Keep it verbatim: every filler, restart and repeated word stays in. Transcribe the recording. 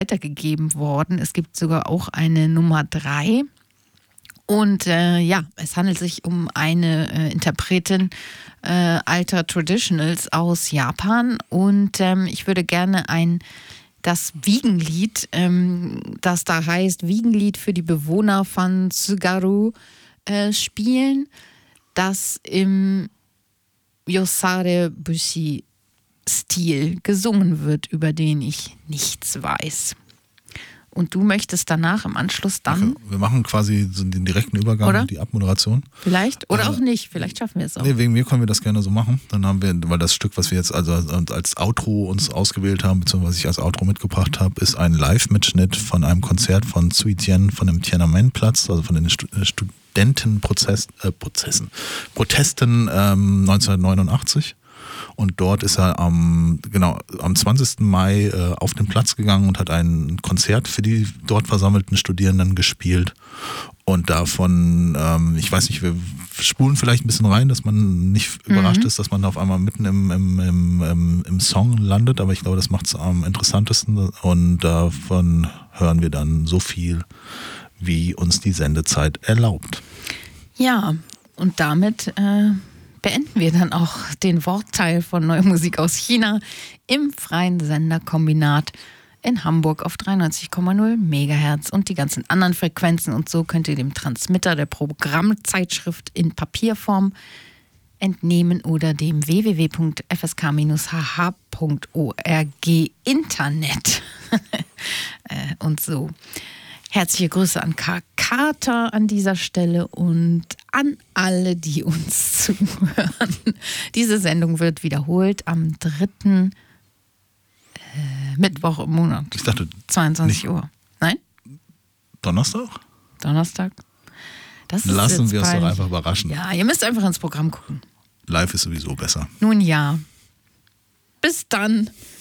weitergegeben worden. Es gibt sogar auch eine Nummer drei. Und äh, ja, es handelt sich um eine äh, Interpretin äh, alter Traditionals aus Japan. Und ähm, ich würde gerne ein das Wiegenlied, ähm, das da heißt Wiegenlied für die Bewohner von Tsugaru, äh, spielen, das im Yosare Bushi-Stil gesungen wird, über den ich nichts weiß. Und du möchtest danach im Anschluss dann... Okay, wir machen quasi so den direkten Übergang, oder? Die Abmoderation. Vielleicht, oder äh, auch nicht, vielleicht schaffen wir es auch. Nee, wegen mir können wir das gerne so machen. Dann haben wir, weil das Stück, was wir jetzt also als Outro uns ausgewählt haben, beziehungsweise was ich als Outro mitgebracht habe, ist ein Live-Mitschnitt von einem Konzert von Sui Tian von dem Tiananmen-Platz, also von den Studentenprozessen, äh, Prozessen, Protesten ähm, neunzehnhundertneunundachtzig. Und dort ist er am, genau, am zwanzigsten Mai äh, auf den Platz gegangen und hat ein Konzert für die dort versammelten Studierenden gespielt. Und davon, ähm, ich weiß nicht, wir spulen vielleicht ein bisschen rein, dass man nicht mhm. überrascht ist, dass man auf einmal mitten im, im, im, im, im Song landet. Aber ich glaube, das macht es am interessantesten. Und davon hören wir dann so viel, wie uns die Sendezeit erlaubt. Ja, und damit... Äh beenden wir dann auch den Wortteil von Neue Musik aus China im freien Senderkombinat in Hamburg auf dreiundneunzig Komma null Megahertz und die ganzen anderen Frequenzen. Und so könnt ihr dem Transmitter der Programmzeitschrift in Papierform entnehmen oder dem w w w punkt f s k bindestrich h h punkt org Internet. Und so. Herzliche Grüße an Karl Carter an dieser Stelle und an alle, die uns zuhören. Diese Sendung wird wiederholt am dritten Äh, Mittwoch im Monat. Ich dachte, zweiundzwanzig Uhr. Nein? Donnerstag? Donnerstag. Das ist Lassen wir uns peinlich. doch einfach überraschen. Ja, ihr müsst einfach ins Programm gucken. Live ist sowieso besser. Nun ja. Bis dann.